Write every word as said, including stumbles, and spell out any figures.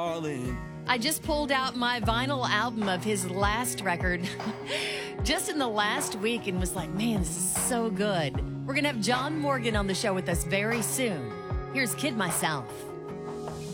I just pulled out my vinyl album of his last record just in the last week and was like, man, this is so good. We're going to have John Morgan on the show with us very soon. Here's Kid Myself.